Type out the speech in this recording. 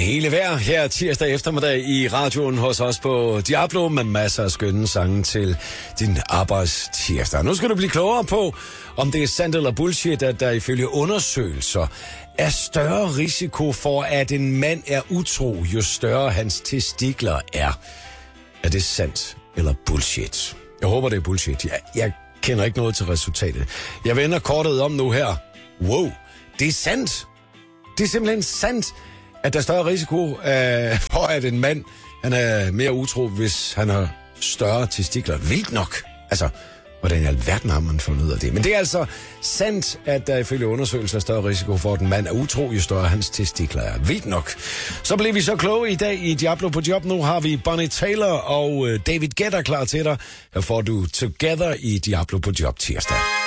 hele vejr her tirsdag eftermiddag i radioen hos os på Diablo med masser af skønne sange til din arbejdstirsdag. Nu skal du blive klogere på, om det er sandt eller bullshit, at der ifølge undersøgelser er større risiko for, at en mand er utro, jo større hans testikler er. Er det sandt eller bullshit? Jeg håber, det er bullshit. Jeg kender ikke noget til resultatet. Jeg vender kortet om nu her. Wow, det er sandt. Det er simpelthen sandt, at der er større risiko for, at en mand han er mere utro, hvis han har større testikler. Vildt nok. Altså, hvordan i alverden har man fundet ud af det? Men det er altså sandt, at der ifølge undersøgelser er større risiko for, at en mand er utro, jo større hans testikler er. Vildt nok. Så blev vi så kloge i dag i Diablo på job. Nu har vi Bonnie Taylor og David Guetta klar til dig. Her får du Together i Diablo på job tirsdag.